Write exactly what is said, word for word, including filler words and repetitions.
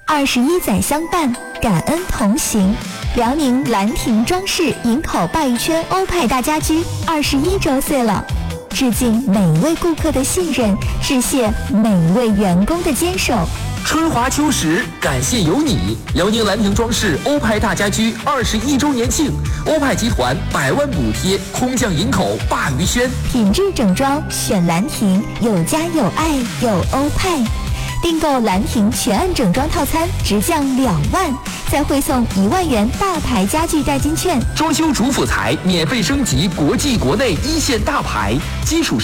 二十一载相伴，感恩同行。辽宁兰亭装饰营口鲅鱼圈欧派大家居二十一周岁了，致敬每一位顾客的信任，致谢每一位员工的坚守。 春华秋实，感谢有你！辽宁兰亭装饰欧派大家居二十一周年庆，欧派集团百万补贴，空降营口鲅鱼轩， 品质整装选兰亭，有家有爱有欧派。订购兰亭全案整装套餐直降两万，再汇送一万元大牌家具代金券。 装修主辅材免费升级国际国内一线大牌，基础